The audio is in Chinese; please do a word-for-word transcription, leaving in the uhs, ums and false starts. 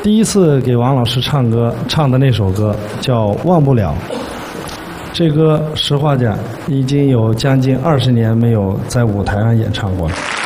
第一次给王老师唱歌，唱的那首歌叫《忘不了》。这歌实话讲，已经有将近二十年没有在舞台上演唱过了。